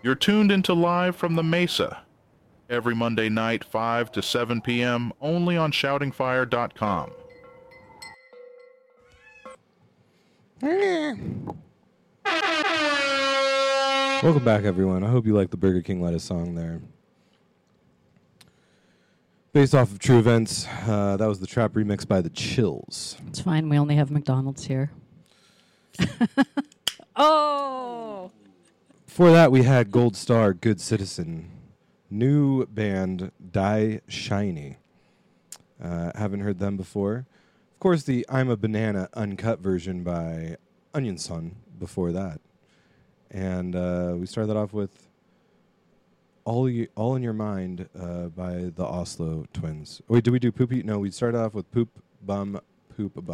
You're tuned into Live from the Mesa every Monday night, 5 to 7 p.m., only on shoutingfire.com. Welcome back, everyone. I hope you liked the Burger King lettuce song there. Based off of true events, that was the trap remix by the Chills. It's fine. We only have McDonald's here. Oh! Before that, we had Gold Star, Good Citizen. New band, Die Shiny. Haven't heard them before. Of course, the I'm a Banana uncut version by Onion Sun before that. And we started that off with All in Your Mind by the Oslo Twins. Wait, did we do Poopy? No, we started off with Poop Bum